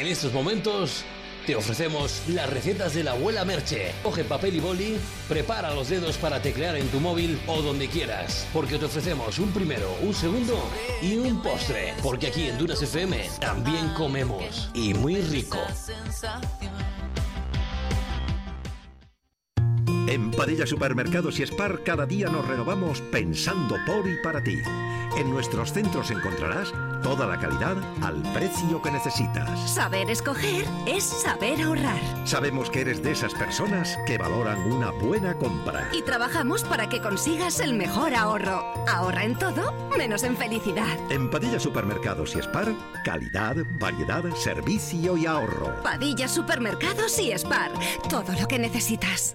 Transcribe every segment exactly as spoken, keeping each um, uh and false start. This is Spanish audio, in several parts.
En estos momentos te ofrecemos las recetas de la abuela Merche. Coge papel y boli, prepara los dedos para teclear en tu móvil o donde quieras, porque te ofrecemos un primero, un segundo y un postre, porque aquí en Dunas F M también comemos, y muy rico. En Padilla Supermercados y Spar cada día nos renovamos pensando por y para ti. En nuestros centros encontrarás toda la calidad al precio que necesitas. Saber escoger es saber ahorrar. Sabemos que eres de esas personas que valoran una buena compra. Y trabajamos para que consigas el mejor ahorro. Ahorra en todo, menos en felicidad. En Padilla Supermercados y Spar, calidad, variedad, servicio y ahorro. Padilla Supermercados y Spar, todo lo que necesitas.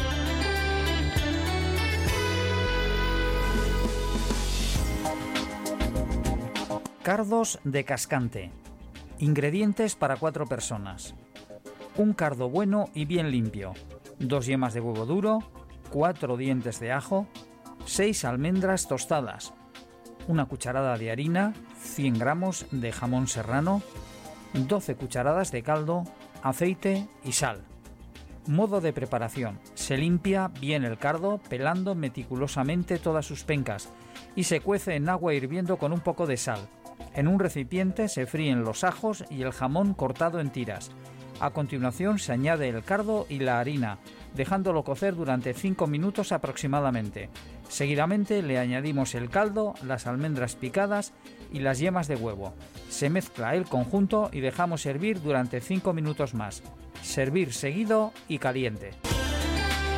Cardos de cascante. Ingredientes para cuatro personas. Un cardo bueno y bien limpio. Dos yemas de huevo duro. Cuatro dientes de ajo. Seis almendras tostadas. Una cucharada de harina. cien gramos de jamón serrano. doce cucharadas de caldo. Aceite y sal. Modo de preparación. Se limpia bien el cardo pelando meticulosamente todas sus pencas y se cuece en agua hirviendo con un poco de sal. En un recipiente se fríen los ajos y el jamón cortado en tiras. A continuación se añade el cardo y la harina, dejándolo cocer durante cinco minutos aproximadamente. Seguidamente le añadimos el caldo, las almendras picadas y las yemas de huevo. Se mezcla el conjunto y dejamos hervir durante cinco minutos más. Servir seguido y caliente.